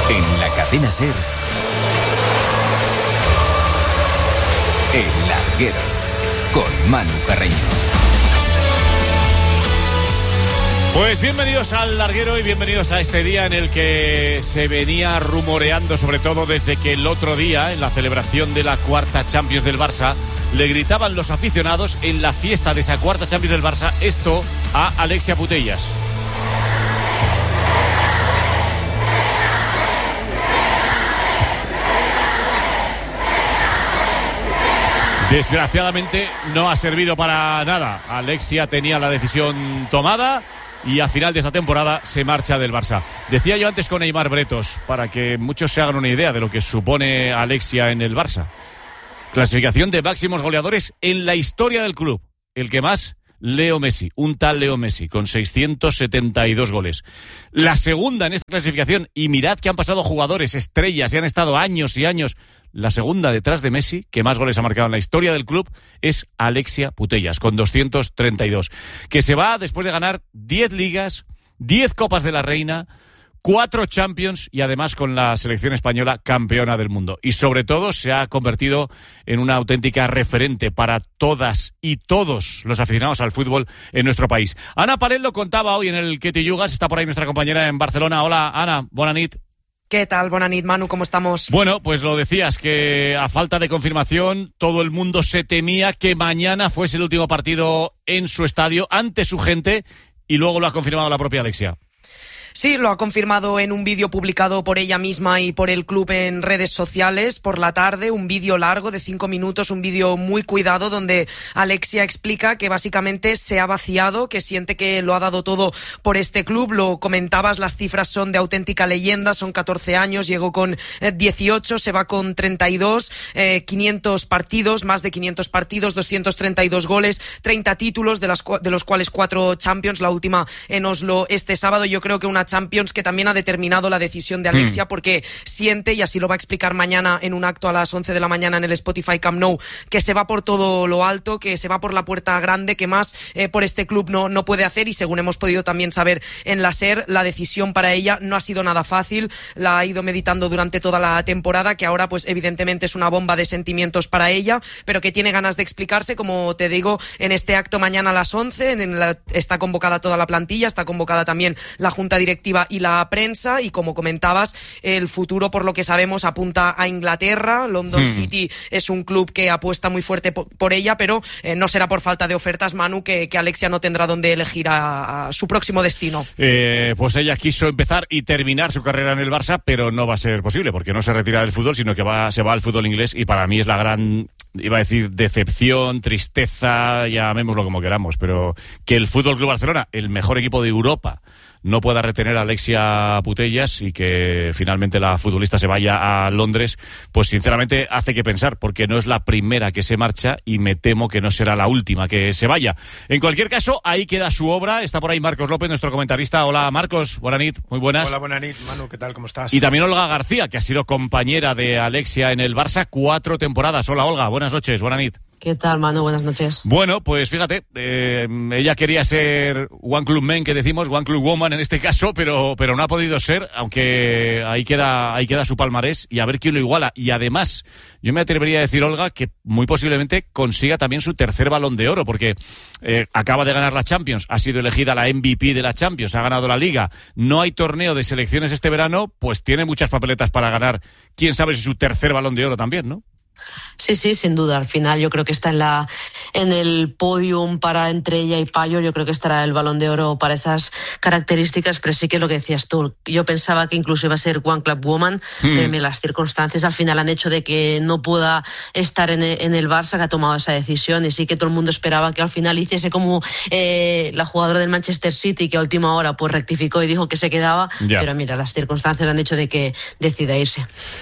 En la cadena SER, El Larguero, con Manu Carreño. Pues bienvenidos al Larguero y bienvenidos a este día en el que se venía rumoreando, sobre todo desde que el otro día, en la celebración de la cuarta Champions del Barça, le gritaban los aficionados en la fiesta de esa cuarta Champions del Barça esto a Alexia Putellas. Desgraciadamente no ha servido para nada. Alexia tenía la decisión tomada y a final de esta temporada se marcha del Barça. Decía yo antes con Aimar Bretos, para que muchos se hagan una idea de lo que supone Alexia en el Barça. Clasificación de máximos goleadores en la historia del club. El que más, Leo Messi, un tal Leo Messi, con 672 goles. La segunda en esta clasificación, y mirad que han pasado jugadores, estrellas, y han estado años y años. La segunda detrás de Messi, que más goles ha marcado en la historia del club, es Alexia Putellas, con 232. Que se va después de ganar 10 ligas, 10 Copas de la Reina, 4 Champions y además con la selección española campeona del mundo. Y sobre todo se ha convertido en una auténtica referente para todas y todos los aficionados al fútbol en nuestro país. Ana Palel lo contaba hoy en el Que Yugas, está por ahí nuestra compañera en Barcelona. Hola Ana, bona nit. ¿Qué tal? Bona nit, Manu, ¿cómo estamos? Bueno, pues lo decías, que a falta de confirmación, todo el mundo se temía que mañana fuese el último partido en su estadio, ante su gente, y luego lo ha confirmado la propia Alexia. Sí, lo ha confirmado en un vídeo publicado por ella misma y por el club en redes sociales por la tarde, un vídeo largo de 5 minutos, un vídeo muy cuidado donde Alexia explica que básicamente se ha vaciado, que siente que lo ha dado todo por este club. Lo comentabas, las cifras son de auténtica leyenda, son 14 años, llegó con 18, se va con 32, 500 partidos, más de 500 partidos, 232 goles, 30 títulos, de los cuales 4 Champions, la última en Oslo este sábado. Yo creo que una Champions que también ha determinado la decisión de Alexia, porque siente, y así lo va a explicar mañana en un acto a las 11 de la mañana en el Spotify Camp Nou, que se va por todo lo alto, que se va por la puerta grande, que más por este club no puede hacer. Y según hemos podido también saber en la SER, la decisión para ella no ha sido nada fácil, la ha ido meditando durante toda la temporada, que ahora pues evidentemente es una bomba de sentimientos para ella, pero que tiene ganas de explicarse, como te digo, en este acto mañana a las 11, está convocada toda la plantilla, está convocada también la Junta Directiva y la prensa, y como comentabas, el futuro, por lo que sabemos, apunta a Inglaterra. London City es un club que apuesta muy fuerte por ella, pero no será por falta de ofertas, Manu, que Alexia no tendrá dónde elegir a su próximo destino. Pues ella quiso empezar y terminar su carrera en el Barça, pero no va a ser posible, porque no se retira del fútbol, sino que se va al fútbol inglés, y para mí es la gran, iba a decir, decepción, tristeza, llamémoslo como queramos, pero que el Fútbol Club Barcelona, el mejor equipo de Europa, no pueda retener a Alexia Putellas y que finalmente la futbolista se vaya a Londres, pues sinceramente hace que pensar, porque no es la primera que se marcha y me temo que no será la última que se vaya. En cualquier caso, ahí queda su obra. Está por ahí Marcos López, nuestro comentarista. Hola Marcos, buena nit, muy buenas. Hola, buena nit, Manu, ¿qué tal? ¿Cómo estás? Y también Olga García, que ha sido compañera de Alexia en el Barça 4 temporadas. Hola Olga, buenas noches, buena nit. ¿Qué tal, Manu? Buenas noches. Bueno, pues fíjate, ella quería ser One Club Man, que decimos, One Club Woman en este caso, pero no ha podido ser, aunque ahí queda su palmarés, y a ver quién lo iguala. Y además, yo me atrevería a decir, Olga, que muy posiblemente consiga también su tercer Balón de Oro, porque acaba de ganar la Champions, ha sido elegida la MVP de la Champions, ha ganado la Liga, no hay torneo de selecciones este verano, pues tiene muchas papeletas para ganar, quién sabe si su tercer Balón de Oro también, ¿no? Sí, sin duda. Al final yo creo que está en el podium para entre ella y Payo. Yo creo que estará el Balón de Oro para esas características, pero sí que lo que decías tú. Yo pensaba que incluso iba a ser One Club Woman, pero las circunstancias al final han hecho de que no pueda estar en el Barça, que ha tomado esa decisión, y sí que todo el mundo esperaba que al final hiciese como la jugadora del Manchester City, que a última hora pues rectificó y dijo que se quedaba, pero mira, las circunstancias han hecho de que decida irse.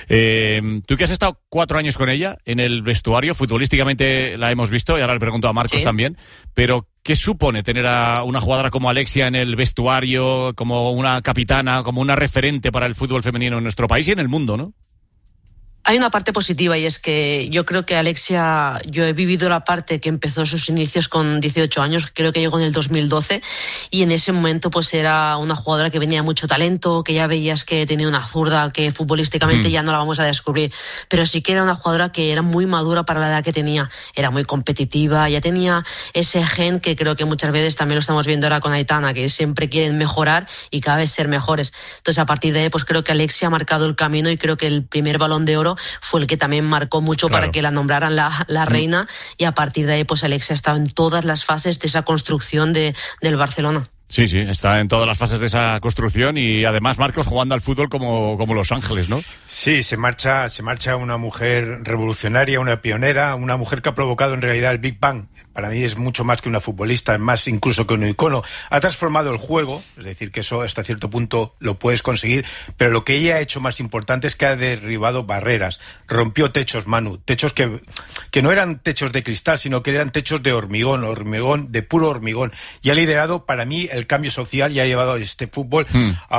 Tú que has estado 4 años con ella en el vestuario, futbolísticamente la hemos visto, y ahora le pregunto a Marcos también, pero ¿qué supone tener a una jugadora como Alexia en el vestuario, como una capitana, como una referente para el fútbol femenino en nuestro país y en el mundo, no? Hay una parte positiva y es que yo creo que Alexia, yo he vivido la parte que empezó sus inicios con 18 años, creo que llegó en el 2012 y en ese momento pues era una jugadora que venía de mucho talento, que ya veías que tenía una zurda que futbolísticamente ya no la vamos a descubrir, pero sí que era una jugadora que era muy madura para la edad que tenía, era muy competitiva, ya tenía ese gen que creo que muchas veces también lo estamos viendo ahora con Aitana, que siempre quieren mejorar y cada vez ser mejores. Entonces a partir de ahí pues creo que Alexia ha marcado el camino y creo que el primer Balón de Oro fue el que también marcó mucho para que la nombraran la reina y a partir de ahí pues Alexia ha estado en todas las fases de esa construcción del Barcelona. Sí, está en todas las fases de esa construcción y además Marcos jugando al fútbol como Los Ángeles, ¿no? Sí, se marcha una mujer revolucionaria, una pionera, una mujer que ha provocado en realidad el Big Bang. Para mí es mucho más que una futbolista, es más incluso que un icono. Ha transformado el juego, es decir, que eso hasta cierto punto lo puedes conseguir, pero lo que ella ha hecho más importante es que ha derribado barreras, rompió techos, Manu, techos que no eran techos de cristal, sino que eran techos de hormigón, de puro hormigón, y ha liderado para mí el cambio social y ha llevado este fútbol a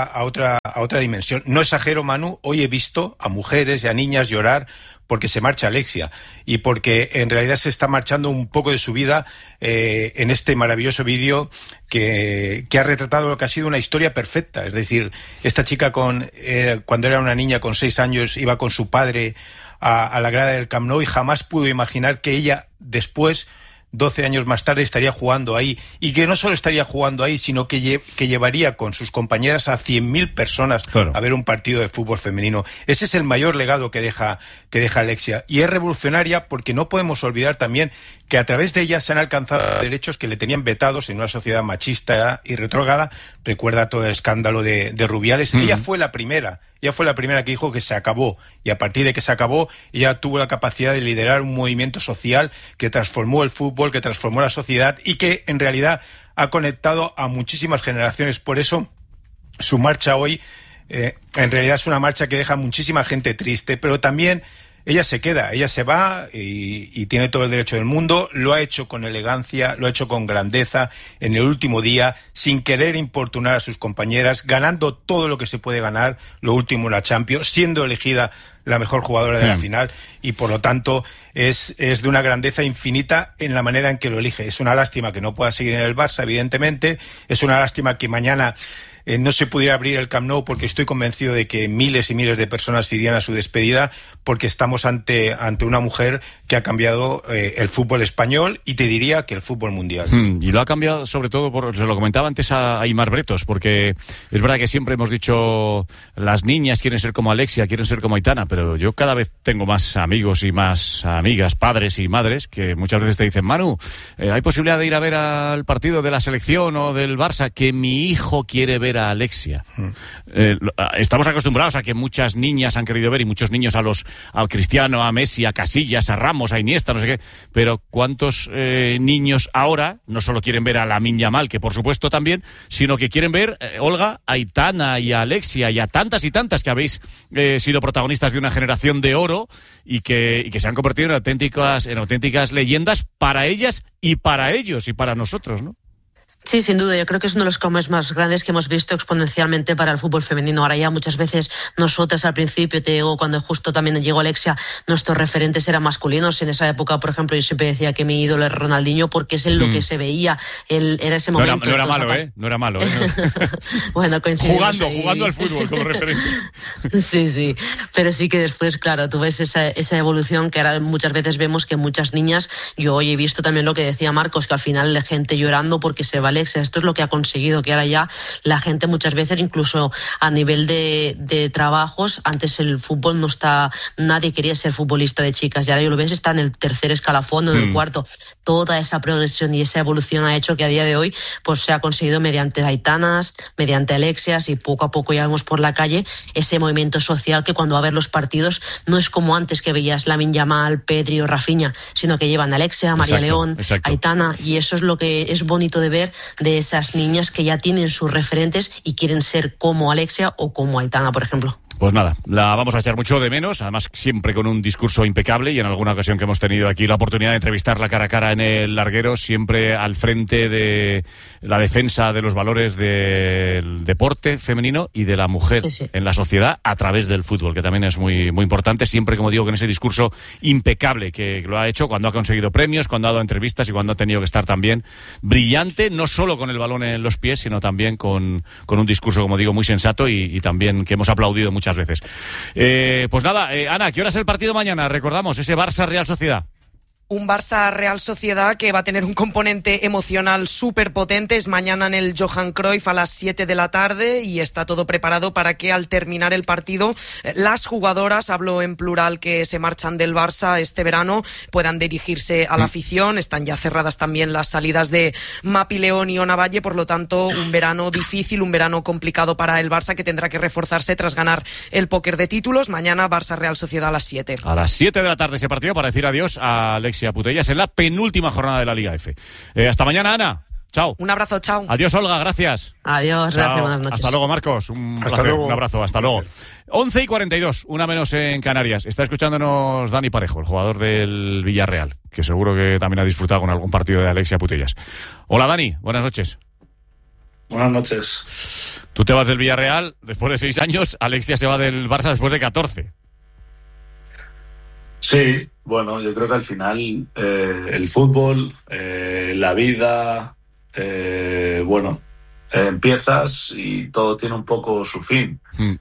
otra dimensión. No exagero, Manu, hoy he visto a mujeres y a niñas llorar porque se marcha Alexia y porque en realidad se está marchando un poco de su vida en este maravilloso vídeo que ha retratado lo que ha sido una historia perfecta. Es decir, esta chica cuando era una niña con 6 años iba con su padre a la grada del Camp Nou y jamás pudo imaginar que ella después, 12 años más tarde, estaría jugando ahí, y que no solo estaría jugando ahí, sino que llevaría con sus compañeras a 100.000 personas a ver un partido de fútbol femenino. Ese es el mayor legado que deja Alexia, y es revolucionaria porque no podemos olvidar también que a través de ella se han alcanzado derechos que le tenían vetados en una sociedad machista y retrógrada. Recuerda todo el escándalo de Rubiales. Ella fue la primera que dijo que se acabó, y a partir de que se acabó ella tuvo la capacidad de liderar un movimiento social que transformó el fútbol, que transformó la sociedad y que en realidad ha conectado a muchísimas generaciones. Por eso su marcha hoy en realidad es una marcha que deja muchísima gente triste, pero también ella se queda, ella se va y tiene todo el derecho del mundo. Lo ha hecho con elegancia, lo ha hecho con grandeza, en el último día, sin querer importunar a sus compañeras, ganando todo lo que se puede ganar, lo último la Champions, siendo elegida la mejor jugadora de la final, y por lo tanto es de una grandeza infinita en la manera en que lo elige. Es una lástima que no pueda seguir en el Barça, evidentemente, es una lástima que mañana no se pudiera abrir el Camp Nou, porque estoy convencido de que miles y miles de personas irían a su despedida, porque estamos ante una mujer que ha cambiado el fútbol español y te diría que el fútbol mundial. Y lo ha cambiado sobre todo, se lo comentaba antes a Aimar Bretos, porque es verdad que siempre hemos dicho las niñas quieren ser como Alexia, quieren ser como Aitana, pero yo cada vez tengo más amigos y más amigas, padres y madres, que muchas veces te dicen, Manu, ¿hay posibilidad de ir a ver al partido de la selección o del Barça? Que mi hijo quiere ver a Alexia. Estamos acostumbrados a que muchas niñas han querido ver, y muchos niños, a Cristiano, a Messi, a Casillas, a Ramos, a Iniesta, no sé qué, pero ¿cuántos niños ahora no solo quieren ver a Lamine Yamal, que por supuesto también, sino que quieren ver, Olga, a Aitana y a Alexia y a tantas y tantas que habéis sido protagonistas de una generación de oro y que se han convertido en auténticas leyendas para ellas y para ellos y para nosotros, ¿no? Sí, sin duda, yo creo que es uno de los cambios más grandes que hemos visto exponencialmente para el fútbol femenino. Ahora ya muchas veces nosotras al principio, te digo, cuando justo también llegó Alexia, nuestros referentes eran masculinos. En esa época, por ejemplo, yo siempre decía que mi ídolo era Ronaldinho, porque es en lo que se veía, era ese momento. No era malo, ¿eh? No era malo, ¿eh? Bueno, coincidimos jugando al fútbol como referente. Sí, pero sí que después, claro, tú ves esa evolución que ahora muchas veces vemos que muchas niñas, yo hoy he visto también lo que decía Marcos, que al final la gente llorando porque se va Alexia. Esto es lo que ha conseguido, que ahora ya la gente muchas veces, incluso a nivel de trabajos, antes el fútbol no está, nadie quería ser futbolista de chicas, y ahora yo lo ves, está en el tercer escalafón o en el cuarto. Toda esa progresión y esa evolución ha hecho que a día de hoy pues se ha conseguido mediante Aitanas, mediante Alexias, y poco a poco ya vemos por la calle ese movimiento social que cuando va a ver los partidos no es como antes que veías Lamine Yamal, Pedri o Rafinha, sino que llevan a Alexia, María León, Aitana, y eso es lo que es bonito de ver de esas niñas que ya tienen sus referentes y quieren ser como Alexia o como Aitana, por ejemplo. Pues nada, la vamos a echar mucho de menos, además siempre con un discurso impecable, y en alguna ocasión que hemos tenido aquí la oportunidad de entrevistarla cara a cara en el larguero, siempre al frente de la defensa de los valores del deporte femenino y de la mujer en la sociedad a través del fútbol, que también es muy, muy importante, siempre, como digo, con ese discurso impecable que lo ha hecho cuando ha conseguido premios, cuando ha dado entrevistas y cuando ha tenido que estar también brillante, no solo con el balón en los pies, sino también con un discurso, como digo, muy sensato y también que hemos aplaudido muchas veces. Pues nada, Ana, ¿qué hora es el partido mañana? Recordamos, ese Barça-Real Sociedad. Un Barça-Real Sociedad que va a tener un componente emocional súper potente. Es mañana en el Johan Cruyff a las 7 de la tarde y está todo preparado para que al terminar el partido las jugadoras, hablo en plural, que se marchan del Barça este verano, puedan dirigirse a la afición. Están ya cerradas también las salidas de Mapi León y Ona Valle, por lo tanto un verano difícil, un verano complicado para el Barça, que tendrá que reforzarse tras ganar el póker de títulos. Mañana Barça-Real Sociedad a las 7. A las 7 de la tarde ese partido para decir adiós a Alexia Putellas en la penúltima jornada de la Liga F. Hasta mañana, Ana. Chao. Un abrazo, chao. Adiós, Olga, gracias. Adiós, chao. Gracias, buenas noches. Hasta luego, Marcos. Un abrazo, hasta luego. 11:42, una menos en Canarias. Está escuchándonos Dani Parejo, el jugador del Villarreal, que seguro que también ha disfrutado con algún partido de Alexia Putellas. Hola, Dani, buenas noches. Buenas noches. Tú te vas del Villarreal después de 6 años, Alexia se va del Barça después de 14. Sí, bueno, yo creo que al final el fútbol, la vida, empiezas y todo tiene un poco su fin.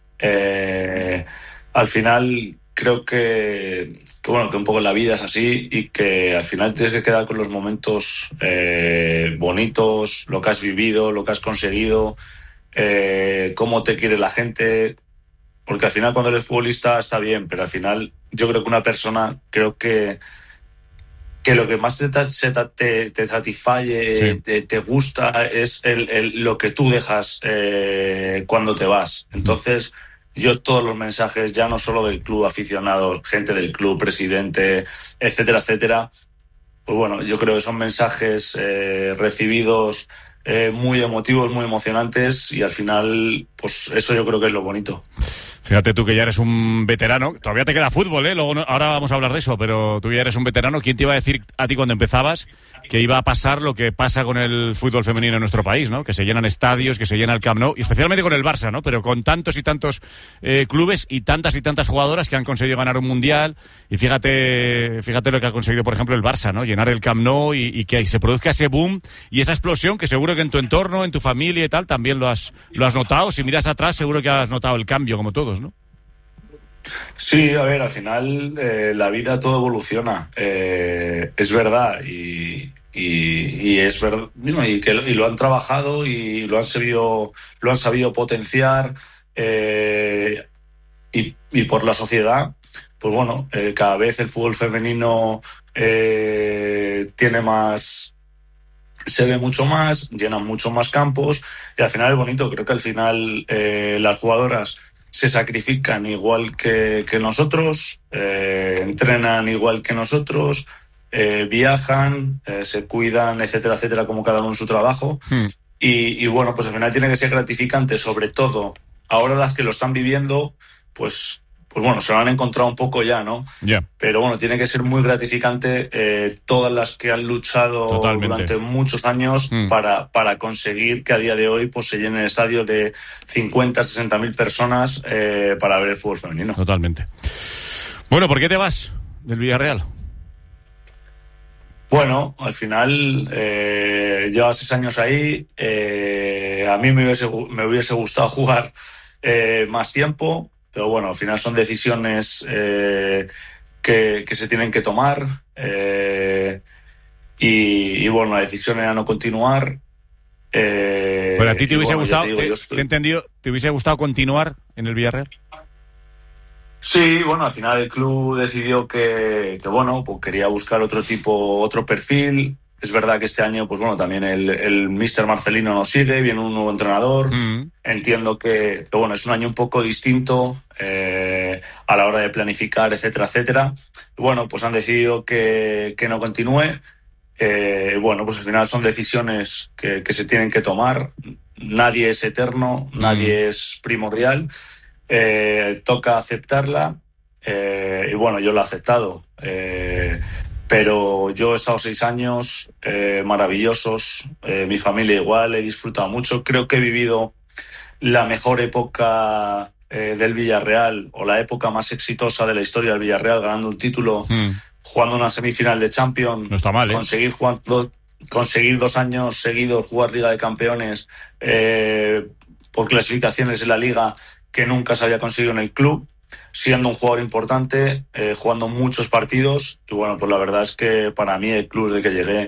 Al final creo que un poco la vida es así y que al final tienes que quedar con los momentos bonitos, lo que has vivido, lo que has conseguido, cómo te quiere la gente. Porque al final cuando eres futbolista está bien, pero al final yo creo que una persona, creo que lo que más te satisface, te gusta, es lo que tú dejas cuando te vas. Entonces, yo todos los mensajes, ya no solo del club, aficionados, gente del club, presidente, etcétera, etcétera, pues bueno, yo creo que son mensajes recibidos muy emotivos, muy emocionantes, y al final, pues eso yo creo que es lo bonito. Fíjate tú que ya eres un veterano, todavía te queda fútbol, luego ahora vamos a hablar de eso, pero tú ya eres un veterano. ¿Quién te iba a decir a ti cuando empezabas que iba a pasar lo que pasa con el fútbol femenino en nuestro país, ¿no? Que se llenan estadios, que se llena el Camp Nou, y especialmente con el Barça, ¿no? Pero con tantos y tantos clubes y tantas jugadoras que han conseguido ganar un mundial. Y fíjate lo que ha conseguido, por ejemplo, el Barça, ¿no? Llenar el Camp Nou y que se produzca ese boom y esa explosión que seguro que en tu entorno, en tu familia y tal, también lo has notado. Si miras atrás, seguro que has notado el cambio, como todos, ¿no? Sí, a ver, al final la vida todo evoluciona, es verdad, y es verdad, y lo han trabajado y lo han sabido potenciar, y por la sociedad, pues bueno, cada vez el fútbol femenino tiene más, se ve mucho más, llenan mucho más campos, y al final es bonito. Creo que al final las jugadoras se sacrifican igual que nosotros, entrenan igual que nosotros, viajan, se cuidan, etcétera, etcétera, como cada uno en su trabajo. Y bueno, pues al final tiene que ser gratificante, sobre todo ahora las que lo están viviendo, pues bueno, se lo han encontrado un poco ya, ¿no? Yeah. Pero bueno, tiene que ser muy gratificante todas las que han luchado Totalmente. durante muchos años para conseguir que a día de hoy pues se llene el estadio de 50, 60.000 personas para ver el fútbol femenino. Totalmente. Bueno, ¿por qué te vas del Villarreal? Bueno, al final lleva 6 años ahí. A mí me hubiese gustado jugar más tiempo, pero bueno, al final son decisiones que se tienen que tomar, y bueno, la decisión era no continuar. Pero a ti te hubiese gustado, te he entendido, ¿te hubiese gustado continuar en el Villarreal? Sí, bueno, al final el club decidió que bueno, pues quería buscar otro perfil. Es verdad que este año, pues bueno, también el míster Marcelino nos sigue, viene un nuevo entrenador. Entiendo que bueno, es un año un poco distinto a la hora de planificar, etcétera, etcétera. Bueno, pues han decidido que no continúe. Bueno, pues al final son decisiones que se tienen que tomar. Nadie es eterno, nadie es primordial. toca aceptarla, y bueno, yo lo he aceptado. Pero yo he estado 6 años maravillosos, mi familia igual, he disfrutado mucho. Creo que he vivido la mejor época del Villarreal, o la época más exitosa de la historia del Villarreal, ganando un título, jugando una semifinal de Champions. No está mal, ¿eh? Conseguir 2 años seguidos jugar Liga de Campeones por clasificaciones en la Liga, que nunca se había conseguido en el club, siendo un jugador importante, jugando muchos partidos. Y bueno, pues la verdad es que para mí el club, desde que llegué,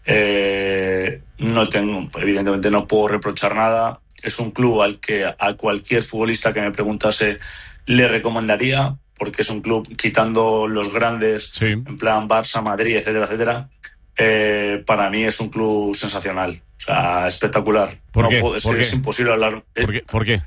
evidentemente no puedo reprochar nada. Es un club al que a cualquier futbolista que me preguntase le recomendaría, porque es un club, quitando los grandes, sí, en plan Barça, Madrid, etcétera, etcétera, para mí es un club sensacional, o sea, espectacular. ¿Por qué? Es imposible hablar. ¿Por qué?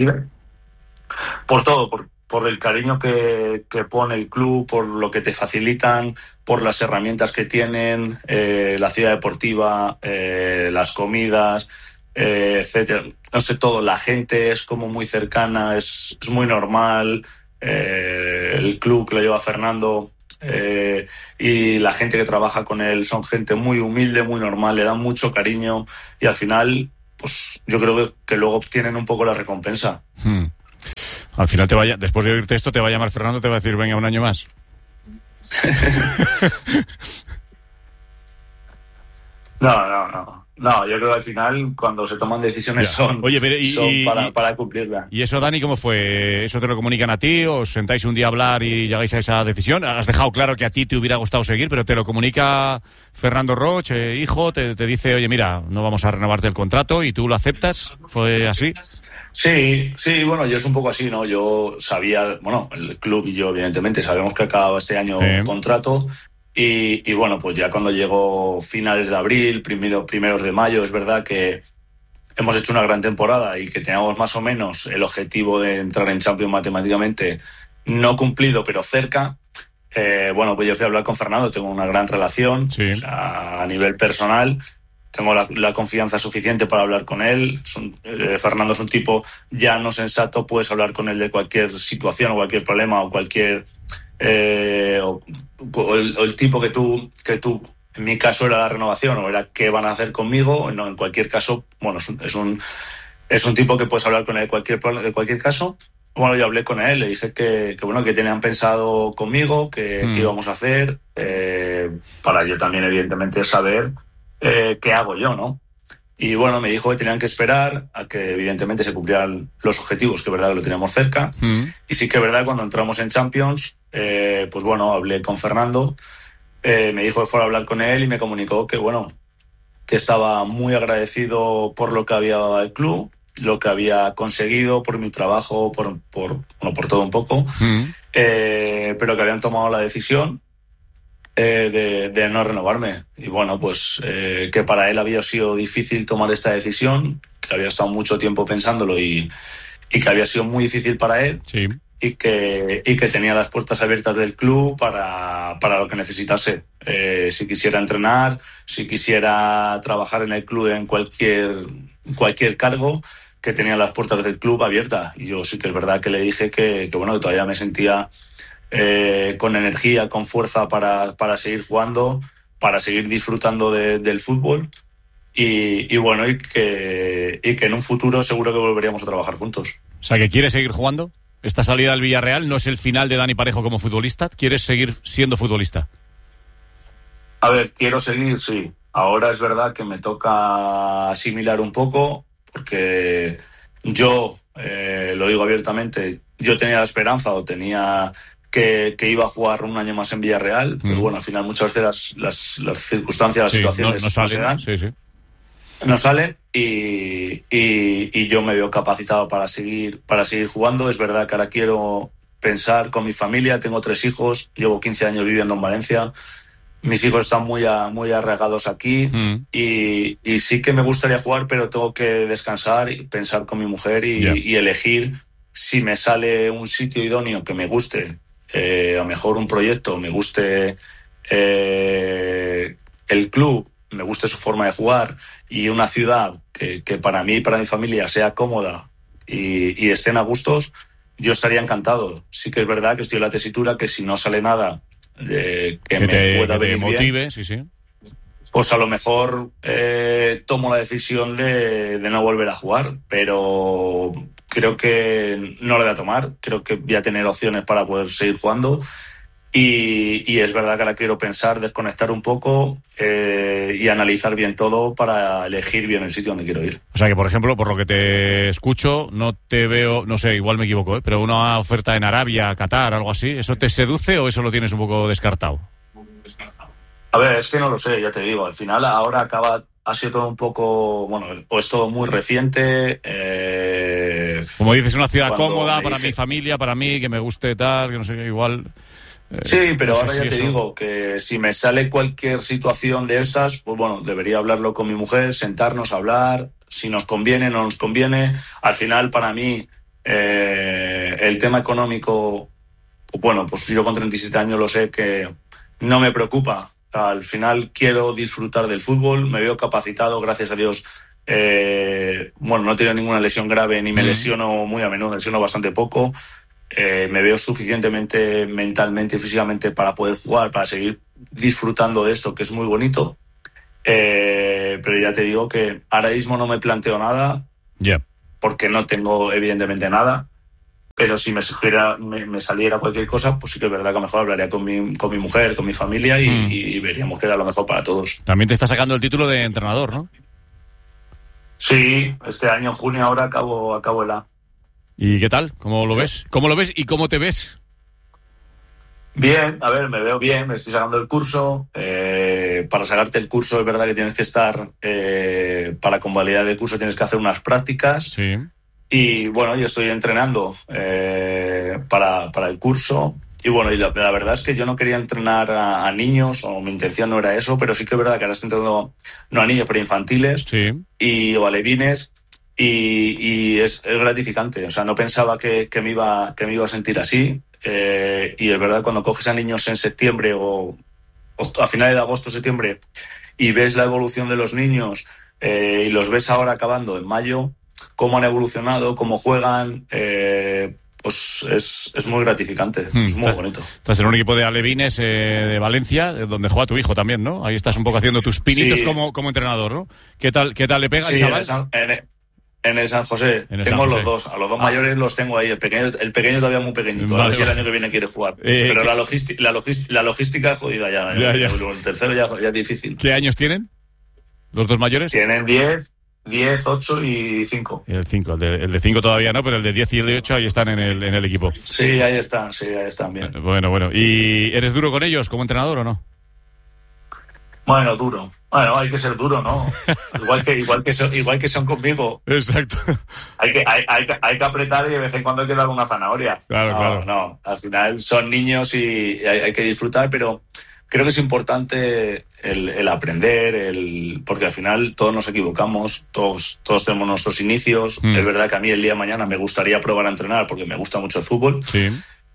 Por todo, por el cariño que pone el club, por lo que te facilitan, por las herramientas que tienen, la ciudad deportiva, las comidas, etcétera. No sé, todo. La gente es como muy cercana, es muy normal. El club que lo lleva Fernando, y la gente que trabaja con él son gente muy humilde, muy normal, le dan mucho cariño, y al final, pues yo creo que luego obtienen un poco la recompensa. Al final después de oírte esto, te va a llamar Fernando, te va a decir, venga, un año más. No, yo creo que al final, cuando se toman decisiones, son para cumplirla. ¿Y eso, Dani, cómo fue? ¿Eso te lo comunican a ti? ¿Os sentáis un día a hablar y llegáis a esa decisión? Has dejado claro que a ti te hubiera gustado seguir, pero te lo comunica Fernando Roch, hijo, te dice, oye, mira, no vamos a renovarte el contrato, y tú lo aceptas. ¿Fue así? Sí, bueno, yo es un poco así, ¿no? Yo sabía, bueno, el club y yo, evidentemente, sabemos que acababa este año el contrato. Y bueno, pues ya cuando llegó finales de abril, primeros de mayo, es verdad que hemos hecho una gran temporada y que teníamos más o menos el objetivo de entrar en Champions matemáticamente, no cumplido, pero cerca. Bueno, pues yo fui a hablar con Fernando, tengo una gran relación, sí. O sea, a nivel personal. Tengo la confianza suficiente para hablar con él. Fernando es un tipo llano, sensato, puedes hablar con él de cualquier situación o cualquier problema o cualquier... o el tipo que tú, en mi caso era la renovación o era qué van a hacer conmigo. No, en cualquier caso, bueno, es un tipo que puedes hablar con él de cualquier caso. Bueno, yo hablé con él, le dije que tenían pensado conmigo, que íbamos a hacer, para yo también evidentemente saber qué hago yo, ¿no? Y bueno, me dijo que tenían que esperar a que evidentemente se cumplieran los objetivos, que es verdad que lo teníamos cerca. Y sí que es verdad, cuando entramos en Champions, pues bueno, hablé con Fernando, me dijo que fuera a hablar con él y me comunicó que bueno, que estaba muy agradecido por lo que había dado al club, lo que había conseguido, por mi trabajo, por todo un poco, pero que habían tomado la decisión de no renovarme. Y bueno, pues que para él había sido difícil tomar esta decisión, que había estado mucho tiempo pensándolo y que había sido muy difícil para él. Sí. Y que tenía las puertas abiertas del club para lo que necesitase. Si quisiera entrenar, si quisiera trabajar en el club en cualquier cargo, que tenía las puertas del club abiertas. Y yo sí que es verdad que le dije que bueno, que todavía me sentía con energía, con fuerza para seguir jugando, para seguir disfrutando del fútbol. Y bueno, y que en un futuro seguro que volveríamos a trabajar juntos. O sea, ¿que quieres seguir jugando? ¿Esta salida del Villarreal no es el final de Dani Parejo como futbolista? ¿Quieres seguir siendo futbolista? A ver, quiero seguir, sí. Ahora es verdad que me toca asimilar un poco, porque yo, lo digo abiertamente, yo tenía la esperanza o tenía que iba a jugar un año más en Villarreal, pero bueno, al final muchas veces las circunstancias, las situaciones no se dan. Sí. No salen y yo me veo capacitado para seguir jugando. Es verdad que ahora quiero pensar con mi familia. Tengo 3 hijos, llevo 15 años viviendo en Valencia. Mis hijos están muy arraigados aquí y sí que me gustaría jugar, pero tengo que descansar y pensar con mi mujer y elegir si me sale un sitio idóneo que me guste, a lo mejor un proyecto, me guste el club, me guste su forma de jugar y una ciudad que para mí y para mi familia sea cómoda y estén a gustos, yo estaría encantado. Sí que es verdad que estoy en la tesitura que si no sale nada que me pueda venir motive, bien, sí. Pues a lo mejor tomo la decisión de no volver a jugar, pero creo que no lo voy a tomar. Creo que voy a tener opciones para poder seguir jugando. Y es verdad que ahora quiero pensar, desconectar un poco y analizar bien todo para elegir bien el sitio donde quiero ir. O sea que, por ejemplo, por lo que te escucho, no te veo, no sé, igual me equivoco, pero una oferta en Arabia, Qatar, algo así, ¿eso te seduce o eso lo tienes un poco descartado? A ver, es que no lo sé, ya te digo. Al final ahora ha sido todo un poco, bueno, o es todo muy reciente. Como dices, una ciudad cómoda para mi familia, para mí, que me guste tal, que no sé qué, igual... Sí, pero no ahora ya te digo que si me sale cualquier situación de estas, pues bueno, debería hablarlo con mi mujer, sentarnos a hablar, si nos conviene, no nos conviene. Al final, para mí, el tema económico, bueno, pues yo con 37 años lo sé que no me preocupa. Al final quiero disfrutar del fútbol, me veo capacitado, gracias a Dios. Bueno, no he tenido ninguna lesión grave ni me lesiono muy a menudo, me lesiono bastante poco. Me veo suficientemente mentalmente y físicamente para poder jugar, para seguir disfrutando de esto, que es muy bonito. Pero ya te digo que ahora mismo no me planteo nada, porque no tengo evidentemente nada. Pero si me saliera cualquier cosa, pues sí que es verdad que a lo mejor hablaría con mi mujer, con mi familia y veríamos que era lo mejor para todos. También te está sacando el título de entrenador, ¿no? Sí, este año en junio ahora acabo el A. ¿Y qué tal? ¿Cómo lo ves? ¿Cómo lo ves y cómo te ves? Bien, a ver, me veo bien, me estoy sacando el curso. Para sacarte el curso es verdad que tienes que estar, para convalidar el curso tienes que hacer unas prácticas. Sí. Y bueno, yo estoy entrenando para el curso. Y bueno, y la verdad es que yo no quería entrenar a niños, o mi intención no era eso, pero sí que es verdad que ahora estoy entrenando, no a niños, pero infantiles o alevines. Y es gratificante, o sea, no pensaba que me iba a sentir así, y es verdad, cuando coges a niños en septiembre o a finales de agosto, septiembre, y ves la evolución de los niños, y los ves ahora acabando en mayo, cómo han evolucionado, cómo juegan, pues es muy gratificante, es muy bonito. Estás en un equipo de alevines de Valencia, donde juega tu hijo también, ¿no? Ahí estás un poco haciendo tus pinitos como entrenador, ¿no? ¿Qué tal le pega el chaval? En el San José. Tengo los dos. A los dos mayores los tengo ahí. El pequeño todavía muy pequeñito. A ver si el año que viene quiere jugar. Pero la logística es jodida ya. El tercero ya es difícil. ¿Qué años tienen los dos mayores? Tienen 10, 8 y 5. El 5. El de 5 todavía no, pero el de 10 y el de 8 ahí están en el equipo. Sí, ahí están bien. Bueno. ¿Y eres duro con ellos como entrenador o no? Bueno, duro. Bueno, hay que ser duro, ¿no? igual que son conmigo. Exacto. Hay que apretar y de vez en cuando hay que dar una zanahoria. Claro. No, al final son niños y hay que disfrutar, pero creo que es importante el aprender, porque al final todos nos equivocamos, todos tenemos nuestros inicios. Es verdad que a mí el día de mañana me gustaría probar a entrenar porque me gusta mucho el fútbol. Sí.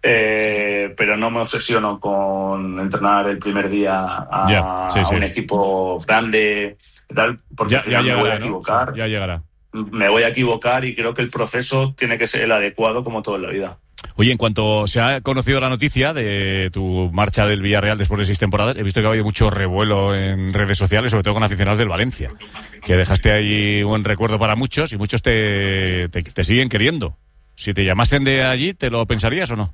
Pero no me obsesiono con entrenar el primer día a un equipo grande, tal, porque al final me voy a equivocar. Ya llegará. Me voy a equivocar y creo que el proceso tiene que ser el adecuado como todo en la vida. Oye, en cuanto se ha conocido la noticia de tu marcha del Villarreal después de 6 temporadas, he visto que ha habido mucho revuelo en redes sociales, sobre todo con aficionados del Valencia, que dejaste ahí un recuerdo para muchos y muchos te siguen queriendo. Si te llamasen de allí, ¿te lo pensarías o no?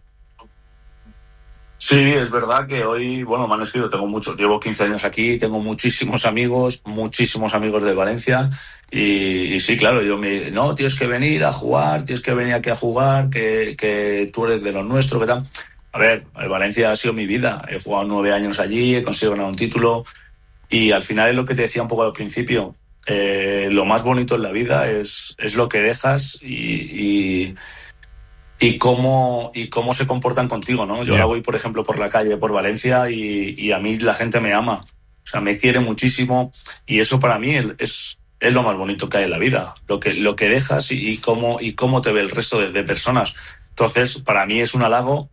Sí, es verdad que hoy, bueno, me han escrito, llevo 15 años aquí, tengo muchísimos amigos de Valencia y sí, claro, no, tienes que venir a jugar, tienes que venir aquí a jugar, que tú eres de los nuestros, ¿qué tal? A ver, el Valencia ha sido mi vida, he jugado 9 años allí, he conseguido ganar un título y al final es lo que te decía un poco al principio, lo más bonito en la vida es lo que dejas y cómo se comportan contigo, ¿no? Yo ahora voy, por ejemplo, por la calle, por Valencia y a mí la gente me ama. O sea, me quiere muchísimo y eso para mí es lo más bonito que hay en la vida. Lo que dejas y cómo te ve el resto de personas. Entonces, para mí es un halago.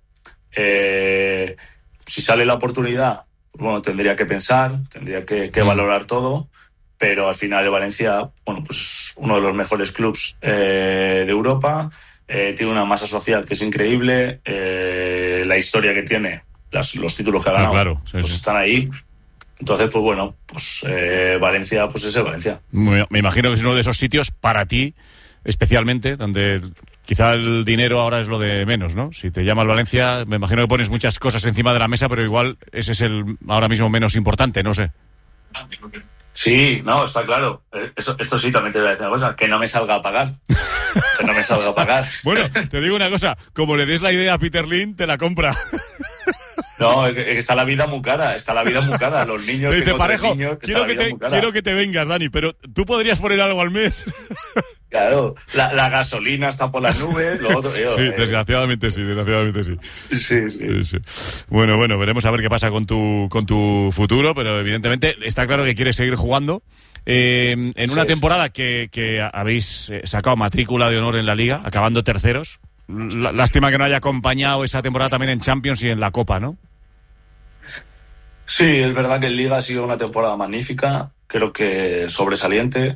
Si sale la oportunidad, bueno, tendría que pensar, tendría que valorar todo, pero al final el Valencia, bueno, pues es uno de los mejores clubs de Europa. tiene una masa social que es increíble, la historia que tiene, los títulos que ha ganado, claro, sí, pues sí. están ahí. Entonces, pues bueno, pues Valencia, pues es el Valencia. Me imagino que es uno de esos sitios para ti, especialmente, donde quizá el dinero ahora es lo de menos, ¿no? Si te llama el Valencia, me imagino que pones muchas cosas encima de la mesa, pero igual ese es el ahora mismo menos importante, no sé. Sí, no, está claro. Esto sí, también te voy a decir una cosa, que no me salga a pagar. Que no me salga a pagar. Bueno, te digo una cosa, como le des la idea a Peter Lim, te la compra. No, es que está la vida muy cara, Los niños, Dice, tengo Parejo, 3 niños, quiero que te vengas, Dani, pero tú podrías poner algo al mes. Claro, la gasolina está por las nubes, lo otro... Sí, desgraciadamente sí. Sí. Bueno, veremos a ver qué pasa con tu futuro, pero evidentemente está claro que quieres seguir jugando. En una temporada que habéis sacado matrícula de honor en la Liga, acabando terceros. Lástima que no haya acompañado esa temporada también en Champions y en la Copa, ¿no? Sí, es verdad que en Liga ha sido una temporada magnífica, creo que sobresaliente.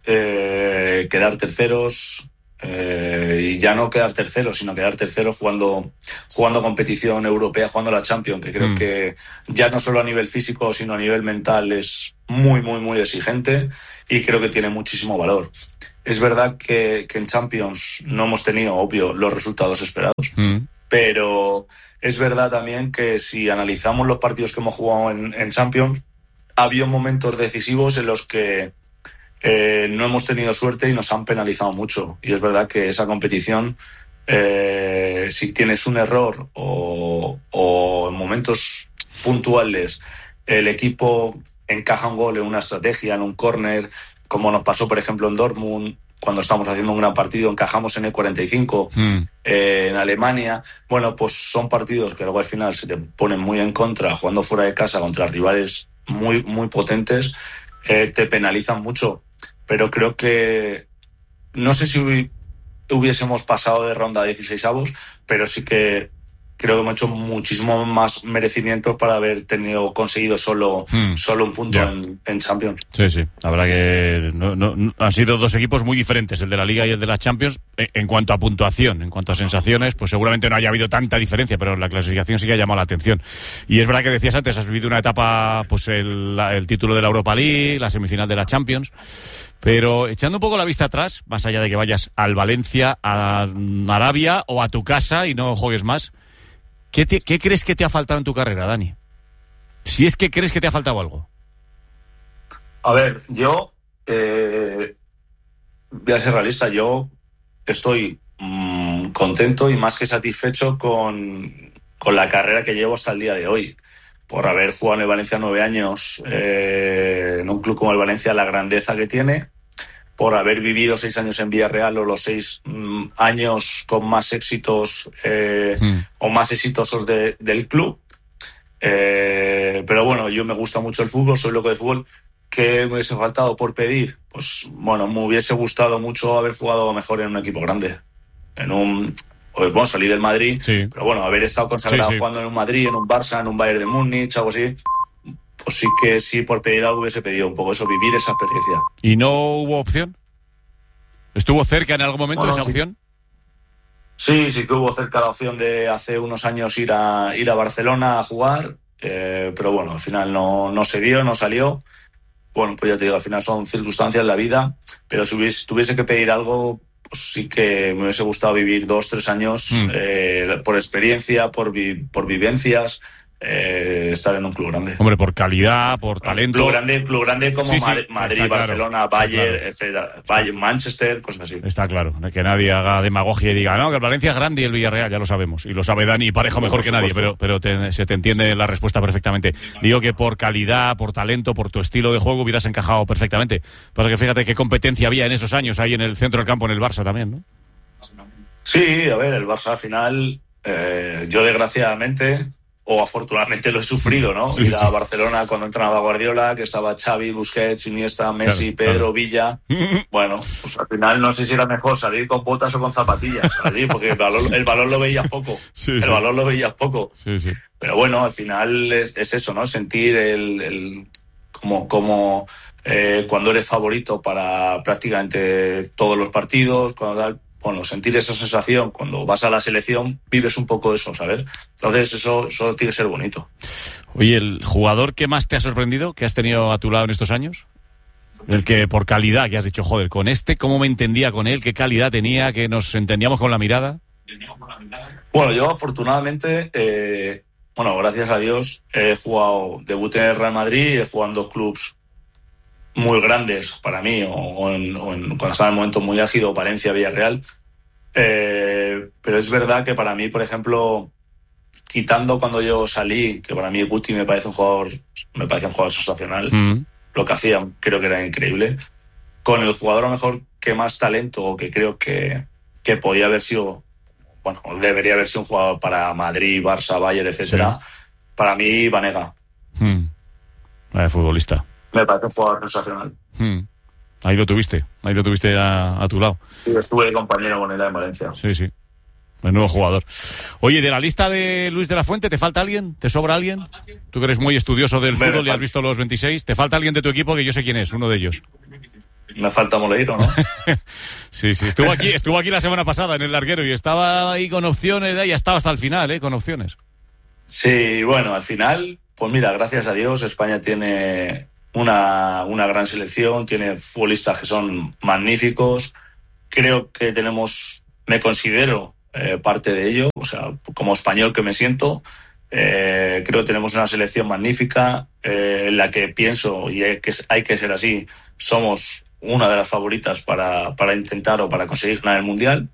Quedar terceros, y ya no quedar terceros, sino quedar terceros jugando competición europea, jugando la Champions, que creo que ya no solo a nivel físico, sino a nivel mental es muy, muy, muy exigente y creo que tiene muchísimo valor. Es verdad que en Champions no hemos tenido, obvio, los resultados esperados, pero es verdad también que si analizamos los partidos que hemos jugado en Champions, ha habido momentos decisivos en los que no hemos tenido suerte y nos han penalizado mucho. Y es verdad que esa competición, si tienes un error o en momentos puntuales el equipo encaja un gol en una estrategia, en un córner, como nos pasó por ejemplo en Dortmund, cuando estamos haciendo un gran partido, encajamos en el 45, en Alemania. Bueno, pues son partidos que luego al final se te ponen muy en contra, jugando fuera de casa contra rivales muy, muy potentes, te penalizan mucho. Pero creo que no sé si hubiésemos pasado de ronda de 16avos, pero sí que creo que hemos hecho muchísimo más merecimientos para haber conseguido solo un punto en Champions. Sí. La verdad que no, han sido dos equipos muy diferentes, el de la Liga y el de la Champions, en cuanto a puntuación, en cuanto a sensaciones, pues seguramente no haya habido tanta diferencia, pero la clasificación sí que ha llamado la atención. Y es verdad que decías antes, has vivido una etapa, pues el título de la Europa League, la semifinal de la Champions, pero echando un poco la vista atrás, más allá de que vayas al Valencia, a Arabia o a tu casa y no juegues más, ¿Qué crees que te ha faltado en tu carrera, Dani? Si es que crees que te ha faltado algo. A ver, yo voy a ser realista. Yo estoy contento y más que satisfecho con la carrera que llevo hasta el día de hoy. Por haber jugado en el Valencia 9 años, en un club como el Valencia, la grandeza que tiene. Por haber vivido 6 años en Villarreal, o los 6 años con más éxitos o más exitosos del club. Pero bueno, yo me gusta mucho el fútbol, soy loco de fútbol. ¿Qué me hubiese faltado por pedir? Pues bueno, me hubiese gustado mucho haber jugado mejor en un equipo grande. Salí del Madrid, sí. Pero bueno, haber estado consagrado jugando en un Madrid, en un Barça, en un Bayern de Múnich, algo así. Pues sí que sí, por pedir algo hubiese pedido un poco eso, vivir esa experiencia. ¿Y no hubo opción? ¿Estuvo cerca en algún momento esa opción? Sí que hubo cerca la opción de hace unos años ir a Barcelona a jugar, pero bueno, al final no se dio, no salió. Bueno, pues ya te digo, al final son circunstancias en la vida, pero si tuviese que pedir algo, pues sí que me hubiese gustado vivir 2-3 años por experiencia, por vivencias. Estar en un club grande. Hombre, por calidad, por talento. Club grande como Madrid, Barcelona, claro, Bayern, etcétera. Bayern, Manchester, cosas así. Está claro, que nadie haga demagogia y diga, no, que el Valencia es grande y el Villarreal, ya lo sabemos. Y lo sabe Dani y Parejo mejor que nadie, pero se te entiende la respuesta perfectamente. Digo que por calidad, por talento, por tu estilo de juego hubieras encajado perfectamente. Pasa que fíjate qué competencia había en esos años ahí en el centro del campo, en el Barça también, ¿no? Sí, a ver, el Barça al final, yo desgraciadamente... o afortunadamente lo he sufrido, ¿no? Ir a Barcelona cuando entrenaba Guardiola, que estaba Xavi, Busquets, Iniesta, Messi, Pedro, Villa. Bueno, pues al final no sé si era mejor salir con botas o con zapatillas, salir, porque el valor lo veías poco. Valor lo veías poco. Sí. Pero bueno, al final es eso, ¿no? Sentir como cuando eres favorito para prácticamente todos los partidos, cuando tal, bueno, sentir esa sensación cuando vas a la selección, vives un poco eso, ¿sabes? Entonces eso tiene que ser bonito. Oye, ¿el jugador que más te ha sorprendido, que has tenido a tu lado en estos años? El que por calidad, que has dicho, joder, con este, ¿cómo me entendía con él? ¿Qué calidad tenía? ¿Que nos entendíamos con la mirada? Bueno, yo afortunadamente, gracias a Dios, he jugado, debuté en el Real Madrid, he jugado en 2 clubs muy grandes para mí, cuando estaba en el momento muy álgido, Valencia, Villarreal. Pero es verdad que para mí, por ejemplo, quitando cuando yo salí, que para mí Guti me parece un jugador sensacional. Lo que hacía creo que era increíble. Con el jugador a lo mejor que más talento, o que creo que podía haber sido, debería haber sido un jugador para Madrid, Barça, Bayern, etcétera. Sí. Para mí, Vanega. Futbolista. Me parece un jugador sensacional. Ahí lo tuviste a tu lado. Sí, estuve compañero con él en Valencia. Sí. Menudo jugador. Oye, de la lista de Luis de la Fuente, ¿te falta alguien? ¿Te sobra alguien? Tú que eres muy estudioso del fútbol y has visto los 26. ¿Te falta alguien de tu equipo que yo sé quién es, uno de ellos? Me falta Moleiro, ¿no? Sí. Estuvo aquí la semana pasada en el larguero y estaba ahí con opciones, ya estaba hasta el final, con opciones. Sí, bueno, al final, pues mira, gracias a Dios, España tiene una gran selección, tiene futbolistas que son magníficos. Creo que me considero parte de ello, o sea, como español que me siento, creo que tenemos una selección magnífica, en la que pienso, y hay que ser así, somos una de las favoritas para intentar o para conseguir ganar el Mundial.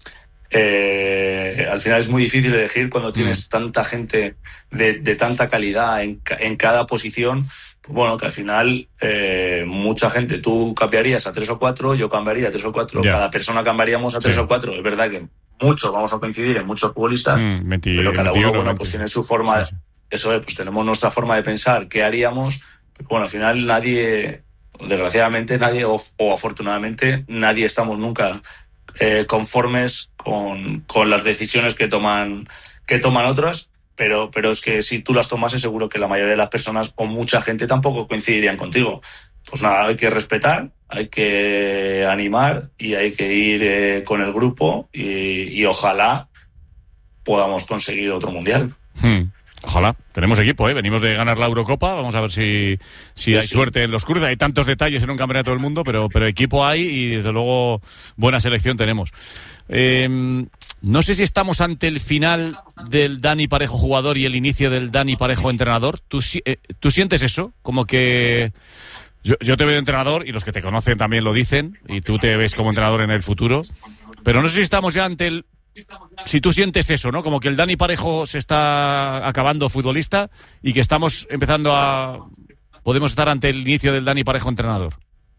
Al final es muy difícil elegir cuando tienes tanta gente de tanta calidad en cada posición. Bueno, que al final mucha gente, tú cambiarías a 3 o 4, yo cambiaría a 3 o 4, cada persona cambiaríamos a 3 o 4. Es verdad que muchos vamos a coincidir en muchos futbolistas, pero cada uno pues tiene su forma. Sí. Eso es, pues tenemos nuestra forma de pensar, qué haríamos. Bueno, al final desgraciadamente nadie o afortunadamente nadie estamos nunca conformes con las decisiones que toman otras. Pero es que si tú las tomases, seguro que la mayoría de las personas o mucha gente tampoco coincidirían contigo. Pues nada, hay que respetar, hay que animar y hay que ir con el grupo y ojalá podamos conseguir otro Mundial. Ojalá. Tenemos equipo, venimos de ganar la Eurocopa, vamos a ver si hay suerte en los cruces. Hay tantos detalles en un campeonato del mundo, pero equipo hay y desde luego buena selección tenemos. No sé si estamos ante el final del Dani Parejo jugador y el inicio del Dani Parejo entrenador. ¿Tú sientes eso? Como que yo te veo entrenador y los que te conocen también lo dicen y tú te ves como entrenador en el futuro. Pero no sé si estamos ya ante si tú sientes eso, ¿no? Como que el Dani Parejo se está acabando futbolista y que estamos empezando podemos estar ante el inicio del Dani Parejo entrenador.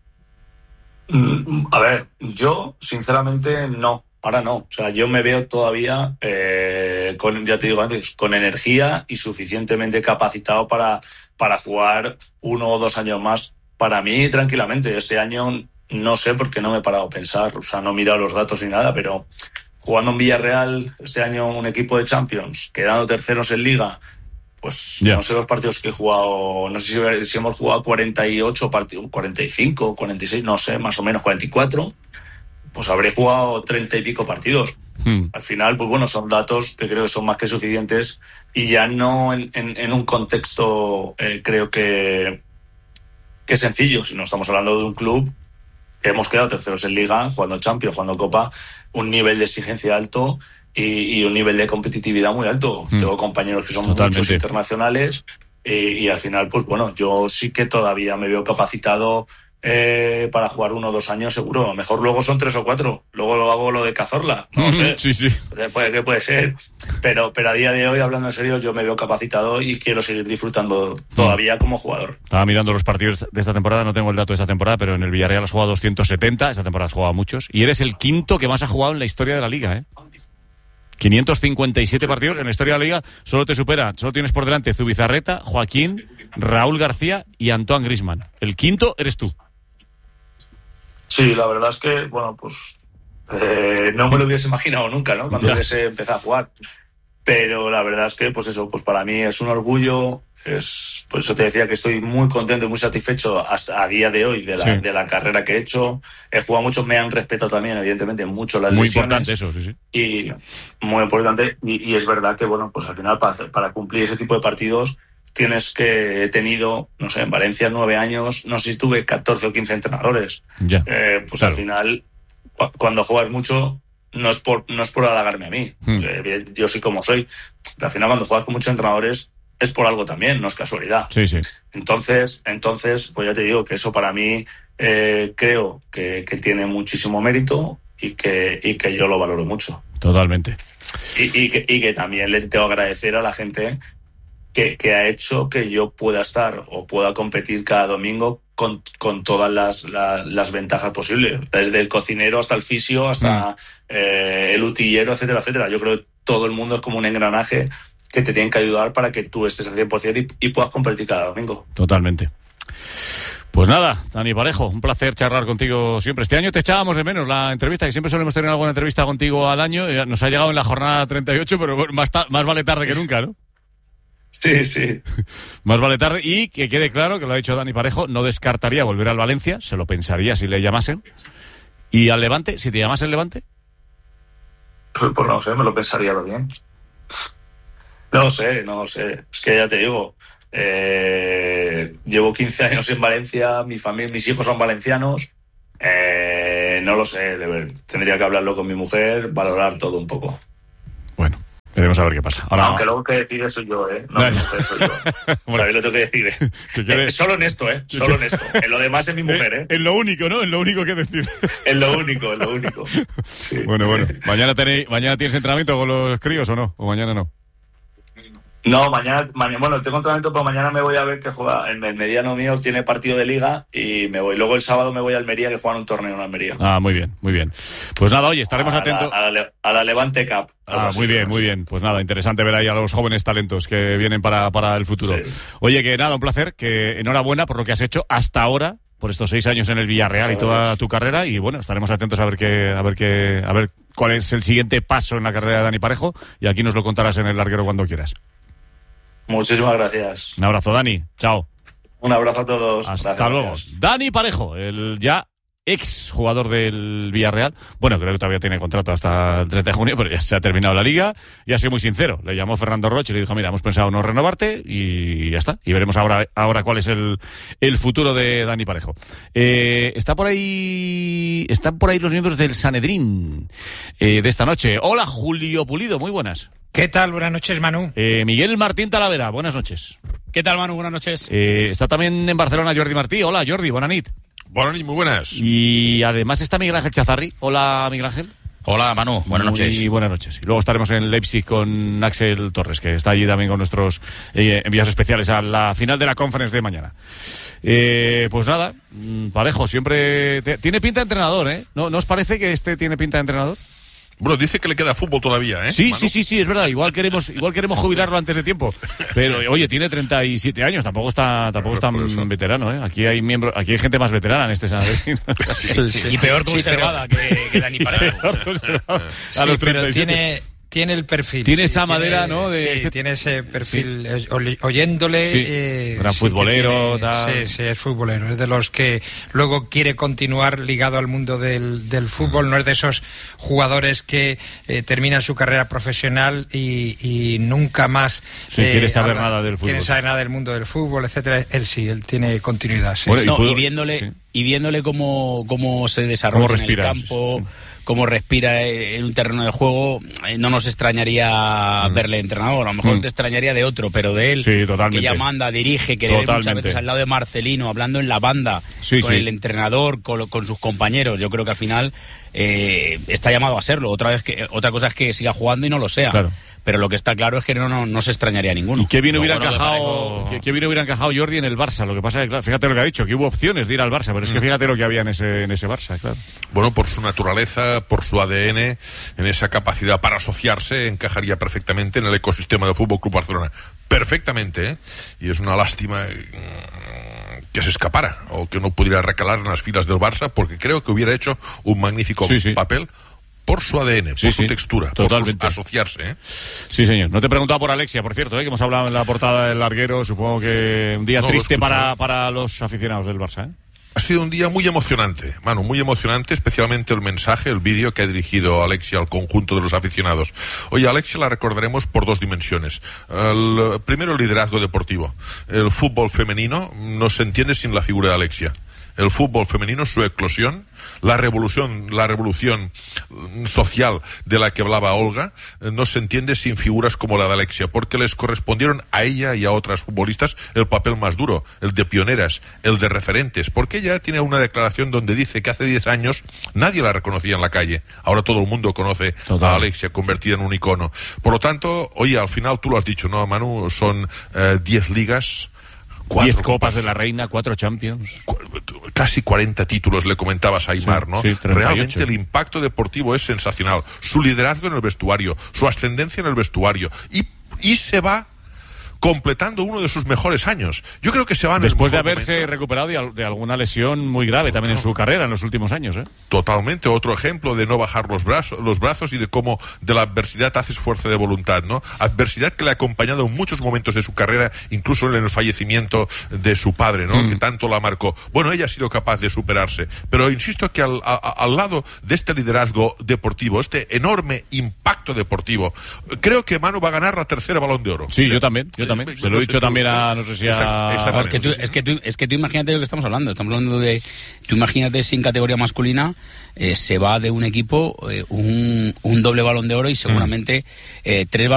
A ver, yo sinceramente no. Ahora no, o sea, yo me veo todavía, ya te digo antes, con energía y suficientemente capacitado para jugar 1 o 2 años más. Para mí, tranquilamente, este año no sé porque no me he parado a pensar, o sea, no he mirado los datos ni nada, pero jugando en Villarreal, este año un equipo de Champions, quedando terceros en Liga, pues no sé los partidos que he jugado, no sé si hemos jugado 48 partidos, 45, 46, no sé, más o menos 44. Pues habré jugado 30 y pico partidos. Al final, pues bueno, son datos que creo que son más que suficientes y ya no en un contexto creo que sencillo, sino estamos hablando de un club que hemos quedado terceros en Liga, jugando Champions, jugando Copa, un nivel de exigencia alto y un nivel de competitividad muy alto. Tengo compañeros que son muchos internacionales y al final, pues bueno, yo sí que todavía me veo capacitado para jugar 1 o 2 años seguro. A lo mejor luego son 3 o 4. Luego lo hago lo de Cazorla. No sé. Sí. Puede ser. Pero a día de hoy, hablando en serio, yo me veo capacitado y quiero seguir disfrutando todavía como jugador. Estaba mirando los partidos de esta temporada, no tengo el dato de esta temporada, pero en el Villarreal has jugado 270. Esta temporada has jugado muchos. Y eres el quinto que más ha jugado en la historia de la Liga, 557 partidos en la historia de la Liga. Solo tienes por delante Zubizarreta, Joaquín, Raúl García y Antoine Griezmann. El quinto eres tú. Sí, la verdad es que, bueno, pues no me lo hubiese imaginado nunca, ¿no? Cuando hubiese empezado a jugar. Pero la verdad es que, pues eso, pues para mí es un orgullo. Por eso te decía que estoy muy contento y muy satisfecho hasta a día de hoy de la carrera que he hecho. He jugado mucho, me han respetado también, evidentemente, mucho las lesiones. Muy importante eso, sí. Y muy importante. Y es verdad que, bueno, pues al final para cumplir ese tipo de partidos tienes que... He tenido, no sé, en Valencia 9 años, no sé si tuve 14 o 15 entrenadores. Ya, pues claro. Al final, cuando juegas mucho, no es por halagarme a mí. Yo soy como soy. Pero al final, cuando juegas con muchos entrenadores, es por algo también, no es casualidad. Sí. Entonces, pues ya te digo que eso para mí creo que tiene muchísimo mérito y que yo lo valoro mucho. Totalmente. Y que también les tengo que agradecer a la gente que ha hecho que yo pueda estar o pueda competir cada domingo con todas las ventajas posibles, desde el cocinero hasta el fisio, hasta el utillero, etcétera, etcétera. Yo creo que todo el mundo es como un engranaje que te tienen que ayudar para que tú estés al 100% y puedas competir cada domingo. Totalmente. Pues nada, Dani Parejo, un placer charlar contigo siempre. Este año te echábamos de menos la entrevista, que siempre solemos tener alguna entrevista contigo al año. Nos ha llegado en la jornada 38, pero más vale tarde que nunca, ¿no? Sí. Más vale tarde. Y que quede claro, que lo ha dicho Dani Parejo, no descartaría volver al Valencia, se lo pensaría si le llamasen. ¿Y al Levante? Si te llamasen Levante. Pues no sé, me lo pensaría bien. No sé. Es que ya te digo, llevo 15 años en Valencia, mis hijos son valencianos. No lo sé, tendría que hablarlo con mi mujer, valorar todo un poco. Bueno, veremos a ver qué pasa. Ahora... Aunque luego que decide soy yo, No, mi mujer soy yo. Bueno, también lo tengo que decir. Solo en esto, Solo en esto. En lo demás es mi mujer, Es lo único, ¿no? Es lo único que decir. Es lo único. Sí. Bueno. ¿Mañana tienes entrenamiento con los críos o no? ¿O mañana no? No, mañana, bueno, tengo entrenamiento, pero mañana me voy a ver que juega, el mediano mío tiene partido de liga y me voy. Luego el sábado me voy a Almería, que juegan un torneo en Almería. Ah, muy bien. Pues nada, oye, estaremos atentos. A la Levante Cup. Muy bien. Pues nada, interesante ver ahí a los jóvenes talentos que vienen para el futuro. Sí. Oye, que nada, un placer, que enhorabuena por lo que has hecho hasta ahora, por estos 6 años en el Villarreal y toda tu carrera, y bueno, estaremos atentos a ver cuál es el siguiente paso en la carrera de Dani Parejo, y aquí nos lo contarás en El Larguero cuando quieras. Muchísimas gracias. Un abrazo, Dani. Chao. Un abrazo a todos. Hasta luego. Dani Parejo, el ya ex jugador del Villarreal. Bueno, creo que todavía tiene contrato hasta el 30 de junio, pero ya se ha terminado la liga. Y ha sido muy sincero. Le llamó Fernando Roche y le dijo, mira, hemos pensado no renovarte, y ya está. Y veremos ahora cuál es el futuro de Dani Parejo. Están por ahí los miembros del Sanedrín de esta noche. Hola, Julio Pulido, muy buenas. ¿Qué tal? Buenas noches, Manu. Miguel Martín Talavera, buenas noches. ¿Qué tal, Manu? Buenas noches. Está también en Barcelona Jordi Martí. Hola, Jordi, buenas nit. Buenas nit, muy buenas. Y además está Miguel Ángel Chazarri. Hola, Miguel Ángel. Hola, Manu, buenas noches. Y buenas noches. Y luego estaremos en Leipzig con Axel Torres, que está allí también con nuestros envíos especiales a la final de la conference de mañana. Pues nada, Parejo, siempre... Tiene pinta de entrenador, ¿eh? ¿No os parece que tiene pinta de entrenador? Bueno, dice que le queda fútbol todavía, ¿eh? Sí, es verdad. Igual queremos jubilarlo antes de tiempo. Pero, oye, tiene 37 años, tampoco es tan veterano, ¿eh? Aquí hay gente más veterana en este Sanedrín. Y peor conservada que Dani Parejo. A los 37. Pero tiene el perfil. Tiene esa madera, ¿no? Tiene ese perfil, oyéndole. Sí. Gran futbolero. Sí, es futbolero. Es de los que luego quiere continuar ligado al mundo del fútbol. No es de esos jugadores que terminan su carrera profesional y nunca más quiere saber nada del fútbol. Quiere saber nada del mundo del fútbol, etcétera. Él tiene continuidad. Sí. Bueno, y viéndole cómo se desarrolla en el campo. Cómo respira en un terreno de juego, no nos extrañaría verle entrenador. A lo mejor te extrañaría de otro, pero de él, que ya manda, dirige, que le ve muchas veces al lado de Marcelino, hablando en la banda, con el entrenador, con sus compañeros. Yo creo que al final está llamado a serlo. Otra cosa es que siga jugando y no lo sea. Claro. Pero lo que está claro es que no se extrañaría a ninguno. ¿Y qué bien hubiera encajado Jordi en el Barça? Lo que pasa es que, claro, fíjate lo que ha dicho, que hubo opciones de ir al Barça, pero es que fíjate lo que había en ese Barça, claro. Bueno, por su naturaleza, por su ADN, en esa capacidad para asociarse, encajaría perfectamente en el ecosistema del Fútbol Club Barcelona. Perfectamente, ¿eh? Y es una lástima que se escapara o que no pudiera recalar en las filas del Barça, porque creo que hubiera hecho un magnífico papel por su ADN, por su textura, totalmente. por asociarse. Sí, señor. No te he preguntado por Alexia, por cierto, que hemos hablado en la portada del larguero. Supongo que un día triste para los aficionados del Barça, ¿eh? Ha sido un día muy emocionante, Manu, muy emocionante, especialmente el mensaje, el vídeo que ha dirigido Alexia al conjunto de los aficionados. Oye, Alexia la recordaremos por dos dimensiones. Primero, el liderazgo deportivo. El fútbol femenino no se entiende sin la figura de Alexia. El fútbol femenino, su eclosión, la revolución social de la que hablaba Olga, no se entiende sin figuras como la de Alexia, porque les correspondieron a ella y a otras futbolistas el papel más duro, el de pioneras, el de referentes, porque ella tiene una declaración donde dice que hace 10 años nadie la reconocía en la calle, ahora todo el mundo conoce a Alexia, convertida en un icono. Por lo tanto, oye, al final tú lo has dicho, ¿no, Manu? Son 10 ligas, 10 copas de la Reina, 4 Champions. Casi 40 títulos, le comentabas a Aimar, ¿no? Sí, realmente el impacto deportivo es sensacional. Su liderazgo en el vestuario, su ascendencia en el vestuario. Y se va completando uno de sus mejores años. Yo creo que se van después de haberse recuperado de alguna lesión muy grave también en su carrera en los últimos años, ¿eh? Totalmente, otro ejemplo de no bajar los brazos y de cómo de la adversidad haces fuerza de voluntad, ¿no? Adversidad que le ha acompañado en muchos momentos de su carrera, incluso en el fallecimiento de su padre, ¿no? Que tanto la marcó. Bueno, ella ha sido capaz de superarse, pero insisto que al lado de este liderazgo deportivo, este enorme impacto deportivo, creo que Manu va a ganar la tercera Balón de Oro. Sí, yo también. Se lo he dicho también a, no sé si a... Es que tú imagínate lo que estamos hablando de... Tú imagínate si en categoría masculina se va de un equipo un doble Balón de Oro y seguramente 3